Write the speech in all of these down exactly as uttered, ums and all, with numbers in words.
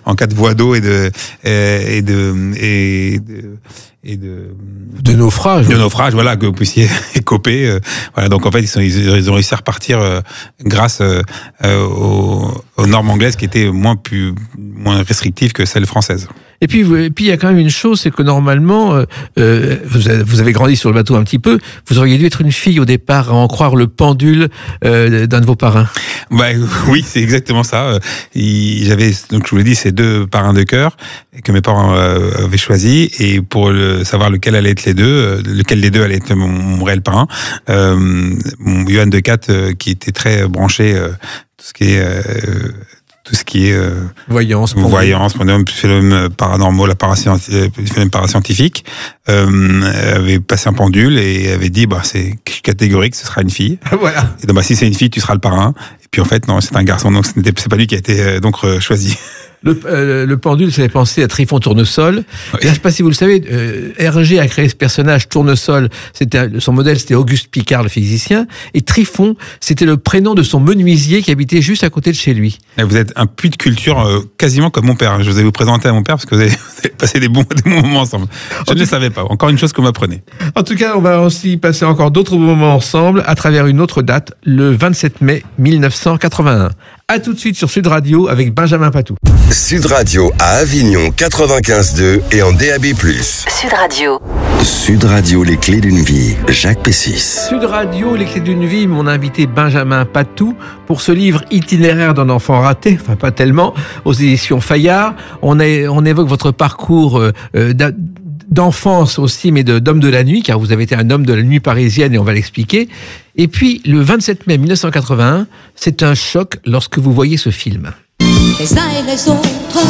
en cas de voie d'eau et de et de et de et de de naufrage. De naufrage, voilà, que vous puissiez écoper. Euh, voilà, donc en fait, ils, sont, ils ont réussi à repartir euh, grâce euh, aux, aux normes anglaises qui étaient moins plus moins restrictives que celles françaises. Et puis, et puis il y a quand même une chose, c'est que normalement, euh, euh, vous, avez, vous avez grandi sur le bateau un petit peu, vous auriez dû être une fille au départ, à en croire le pendule euh, d'un de vos parrains. Bah, oui, c'est exactement ça. Il, j'avais, donc je vous l'ai dit, ces deux parrains de cœur que mes parents euh, avaient choisis, et pour le, savoir lequel allait être les deux, euh, lequel des deux allait être mon, mon réel parrain, euh, mon Johan de Cat, euh, qui était très branché, euh, tout ce qui est... Euh, tout ce qui est euh, voyance, voyance, phénomène paranormal, la phénomène parascientifique, euh, avait passé un pendule et avait dit bah c'est catégorique, ce sera une fille. Voilà. Et donc bah si c'est une fille, tu seras le parrain. Et puis en fait non, c'est un garçon, donc ce n'était c'est pas lui qui a été euh, donc euh, choisi. Le, euh, le pendule, ça fait penser à Trifon Tournesol. Oui. Et là, je ne sais pas si vous le savez, euh, Hergé a créé ce personnage Tournesol. C'était son modèle, c'était Auguste Picard, le physicien. Et Trifon, c'était le prénom de son menuisier qui habitait juste à côté de chez lui. Et vous êtes un puits de culture euh, quasiment comme mon père. Je vous ai vous présenté à mon père parce que vous avez, vous avez passé des bons, des bons moments ensemble. Je en ne le savais pas. Encore une chose que vous m'apprenez. En tout cas, on va aussi passer encore d'autres moments ensemble à travers une autre date, le vingt-sept mai mille neuf cent quatre-vingt-un. À tout de suite sur Sud Radio avec Benjamin Patou. Sud Radio à Avignon quatre-vingt-quinze deux et en D A B plus. Sud Radio. Sud Radio, les clés d'une vie. Jacques Pessis. Sud Radio, les clés d'une vie. Mon invité Benjamin Patou pour ce livre Itinéraire d'un enfant raté, enfin pas tellement, aux éditions Fayard. On, est, on évoque votre parcours euh, d'enfance aussi, mais de, d'homme de la nuit, car vous avez été un homme de la nuit parisienne et on va l'expliquer. Et puis, le vingt-sept mai mille neuf cent quatre-vingt-un, c'est un choc lorsque vous voyez ce film. Les uns et les autres,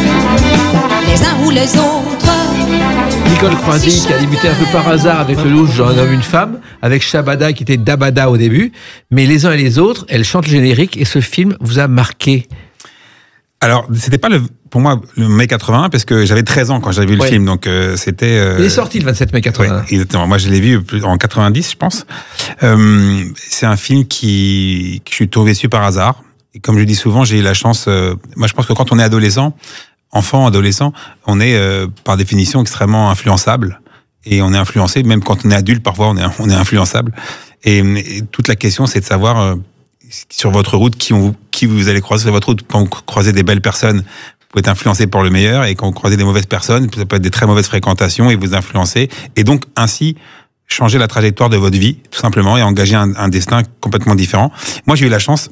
les uns ou les autres. Nicole Croisy, qui a débuté un peu par hasard avec Le Louche, un homme, une femme, avec Shabada qui était Dabada au début. Mais les uns et les autres, elle chante le générique et ce film vous a marqué. Alors, c'était pas le, pour moi le mai quatre-vingt-un parce que j'avais treize ans quand j'avais vu ouais. le film, donc euh, c'était. Euh... Il est sorti le vingt-sept mai quatre-vingt-un. Ouais, exactement. Moi, je l'ai vu en quatre-vingt-dix, je pense. Euh, c'est un film qui, que je suis tombé dessus par hasard. Et comme je dis souvent, j'ai eu la chance. Euh, moi, je pense que quand on est adolescent, enfant, adolescent, on est euh, par définition extrêmement influençable. Et on est influencé, même quand on est adulte, parfois on est, on est influençable. Et, et toute la question, c'est de savoir. Euh, sur votre route, qui, on, qui vous allez croiser sur votre route. Quand vous croisez des belles personnes, vous pouvez être influencé pour le meilleur, et quand vous croisez des mauvaises personnes, ça peut être des très mauvaises fréquentations et vous influencer, et donc ainsi changer la trajectoire de votre vie, tout simplement, et engager un, un destin complètement différent. Moi, j'ai eu la chance,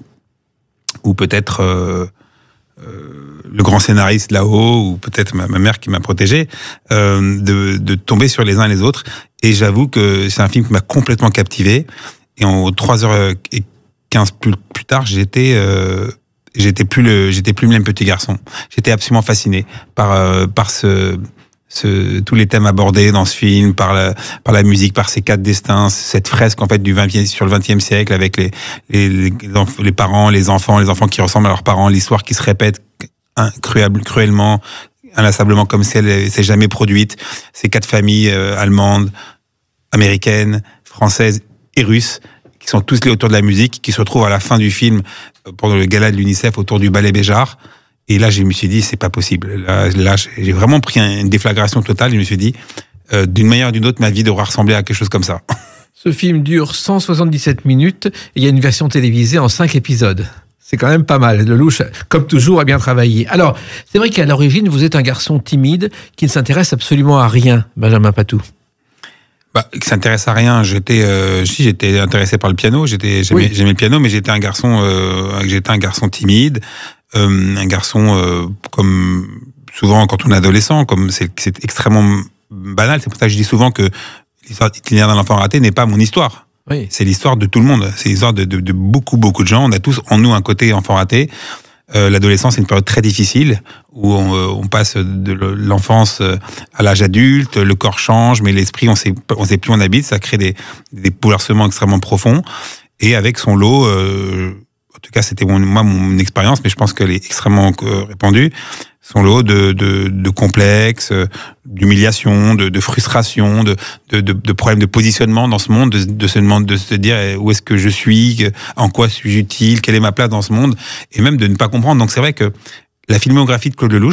ou peut-être euh, euh, le grand scénariste là-haut, ou peut-être ma, ma mère qui m'a protégé, euh, de, de tomber sur les uns et les autres, et j'avoue que c'est un film qui m'a complètement captivé, et en trois heures et quinze plus, plus tard, j'étais, euh, j'étais plus le, j'étais plus le même petit garçon. J'étais absolument fasciné par, euh, par ce, ce, tous les thèmes abordés dans ce film, par la, par la musique, par ces quatre destins, cette fresque en fait du vingtième sur le vingtième siècle avec les, les, les, les parents, les enfants, les enfants qui ressemblent à leurs parents, l'histoire qui se répète cruellement, inlassablement comme si elle s'est jamais produite. Ces quatre familles euh, allemandes, américaines, françaises et russes, qui sont tous liés autour de la musique, qui se retrouvent à la fin du film, pendant le gala de l'UNICEF, autour du ballet Béjart. Et là, je me suis dit, c'est pas possible. Là, là j'ai vraiment pris une déflagration totale. Je me suis dit, euh, d'une manière ou d'une autre, ma vie devra ressembler à quelque chose comme ça. Ce film dure cent soixante-dix-sept minutes, et il y a une version télévisée en cinq épisodes. C'est quand même pas mal. Le Louche, comme toujours, a bien travaillé. Alors, c'est vrai qu'à l'origine, vous êtes un garçon timide, qui ne s'intéresse absolument à rien, Benjamin Patou. Bah, qui s'intéresse à rien. J'étais, euh, si j'étais intéressé par le piano, j'étais, j'aimais, oui. j'aimais le piano, mais j'étais un garçon, euh, j'étais un garçon timide, euh, un garçon euh, comme souvent quand on est adolescent, comme c'est, c'est extrêmement banal. C'est pour ça que je dis souvent que l'histoire d'Itinéraire d'un enfant raté n'est pas mon histoire. Oui. C'est l'histoire de tout le monde. C'est l'histoire de, de, de beaucoup, beaucoup de gens. On a tous en nous un côté enfant raté. Euh, l'adolescence, c'est une période très difficile où on, euh, on passe de l'enfance à l'âge adulte, le corps change, mais l'esprit, on sait, on sait plus où on habite, ça crée des, des bouleversements extrêmement profonds. Et avec son lot, euh, en tout cas, c'était mon, moi mon expérience, mais je pense qu'elle est extrêmement euh, répandue. Son lot de, de, de complexes, d'humiliation, de, de frustration, de, de, de, de problèmes de positionnement dans ce monde, de, de se demander, de se dire où est-ce que je suis, en quoi suis-je utile, quelle est ma place dans ce monde, et même de ne pas comprendre. Donc c'est vrai que la filmographie de Claude Lelouch,